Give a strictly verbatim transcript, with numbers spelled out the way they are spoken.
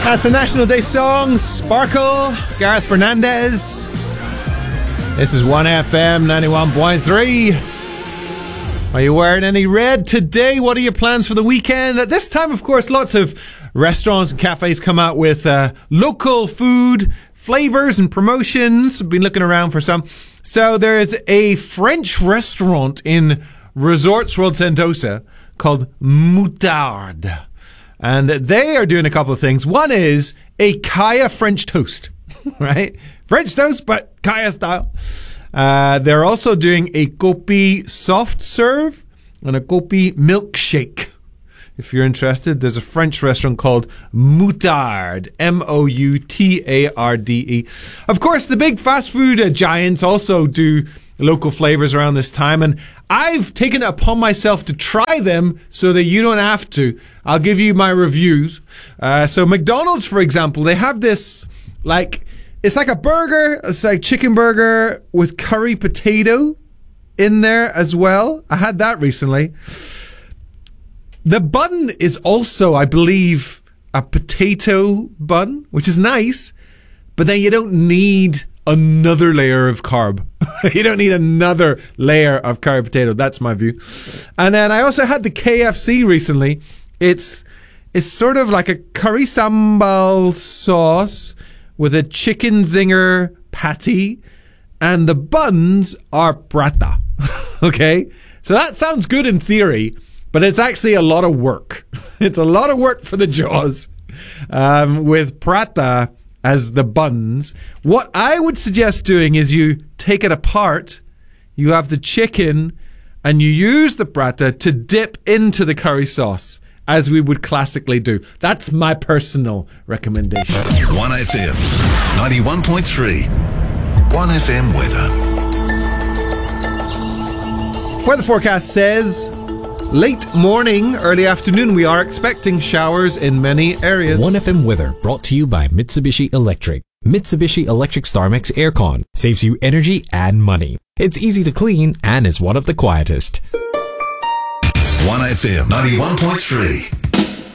That's the National Day song, Sparkle, Gareth Fernandez. This is one F M ninety-one point three. Are you wearing any red today? What are your plans for the weekend? At this time, of course, lots of restaurants and cafes come out with uh, local food, flavors and promotions. I've been looking around for some. So there's a French restaurant in Resorts World Sentosa called Moutarde. And they are doing a couple of things. One is a Kaya French toast, right? French toast, but Kaya style. Uh, they're also doing a Kopi soft serve and a Kopi milkshake. If you're interested, there's a French restaurant called Moutarde, M O U T A R D E. Of course, the big fast food uh, giants also do local flavors around this time, and I've taken it upon myself to try them so that you don't have to. I'll give you my reviews. Uh, so McDonald's, for example, they have this, like, it's like a burger, it's like chicken burger with curry potato in there as well. I had that recently. The bun is also, I believe, a potato bun, which is nice, but then you don't need another layer of carb. You don't need another layer of curry potato. That's my view. And then I also had the K F C recently. It's it's sort of like a curry sambal sauce with a chicken zinger patty, and the buns are prata. Okay? So that sounds good in theory, but it's actually a lot of work. It's a lot of work for the jaws um, with prata as the buns. What I would suggest doing is you take it apart, you have the chicken, and you use the prata to dip into the curry sauce, as we would classically do. That's my personal recommendation. one F M, ninety-one point three. one F M weather. Weather forecast says late morning, early afternoon, we are expecting showers in many areas. one F M weather brought to you by Mitsubishi Electric. Mitsubishi Electric StarMax Aircon saves you energy and money. It's easy to clean and is one of the quietest. one F M ninety-one point three.